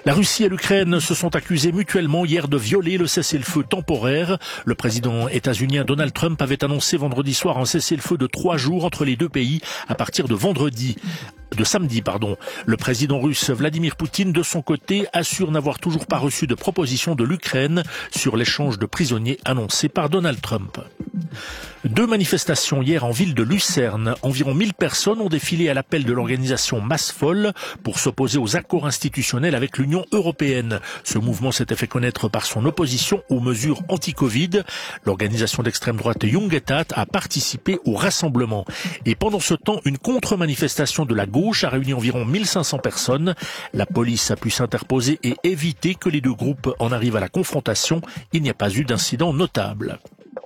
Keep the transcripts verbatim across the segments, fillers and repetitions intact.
La Russie et l'Ukraine se sont accusés mutuellement hier de violer le cessez-le-feu temporaire. Le président états-unien Donald Trump avait annoncé vendredi soir un cessez-le-feu de trois jours entre les deux pays à partir de vendredi. de samedi, pardon. Le président russe Vladimir Poutine, de son côté, assure n'avoir toujours pas reçu de proposition de l'Ukraine sur l'échange de prisonniers annoncé par Donald Trump. Deux manifestations hier en ville de Lucerne. Environ mille personnes ont défilé à l'appel de l'organisation Massfolle pour s'opposer aux accords institutionnels avec l'Union européenne. Ce mouvement s'était fait connaître par son opposition aux mesures anti-Covid. L'organisation d'extrême droite Jungetat a participé au rassemblement. Et pendant ce temps, une contre-manifestation de la gauche a réuni environ mille cinq cents personnes. La police a pu s'interposer et éviter que les deux groupes en arrivent à la confrontation. Il n'y a pas eu d'incident notable.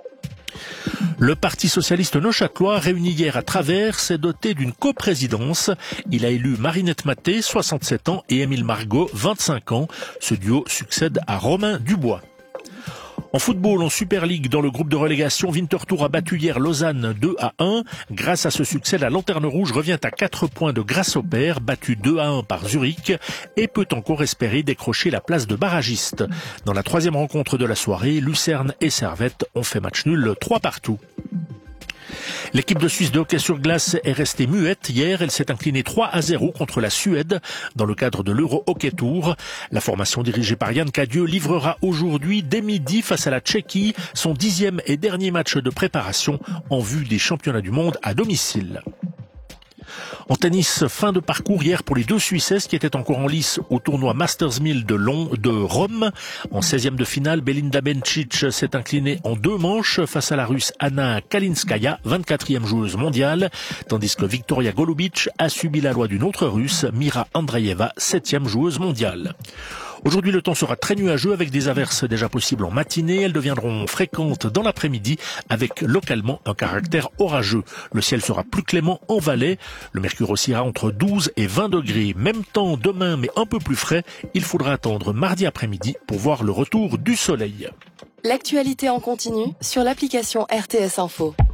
Le Parti socialiste neuchâtelois, réuni hier à Travers, s'est doté d'une coprésidence. Il a élu Marinette Maté, soixante-sept ans, et Émile Margot, vingt-cinq ans. Ce duo succède à Romain Dubois. En football, en Super League, dans le groupe de relégation, Winterthur a battu hier Lausanne deux à un. Grâce à ce succès, la Lanterne Rouge revient à quatre points de Grasshopper, battu deux à un par Zurich, et peut encore espérer décrocher la place de barragiste. Dans la troisième rencontre de la soirée, Lucerne et Servette ont fait match nul trois partout. L'équipe de Suisse de hockey sur glace est restée muette. Hier, elle s'est inclinée trois à zéro contre la Suède dans le cadre de l'Euro Hockey Tour. La formation dirigée par Yann Cadieux livrera aujourd'hui dès midi face à la Tchéquie son dixième et dernier match de préparation en vue des championnats du monde à domicile. En tennis, fin de parcours hier pour les deux Suissesses qui étaient encore en lice au tournoi Masters mille de, Long, de Rome. En seizième de finale, Belinda Bencic s'est inclinée en deux manches face à la Russe Anna Kalinskaya, vingt-quatrième joueuse mondiale, tandis que Victoria Golubic a subi la loi d'une autre Russe, Mira Andreeva, septième joueuse mondiale. Aujourd'hui, le temps sera très nuageux avec des averses déjà possibles en matinée. Elles deviendront fréquentes dans l'après-midi avec localement un caractère orageux. Le ciel sera plus clément en Valais. Le mercure oscillera entre douze et vingt degrés. Même temps demain, mais un peu plus frais. Il faudra attendre mardi après-midi pour voir le retour du soleil. L'actualité en continu sur l'application R T S Info.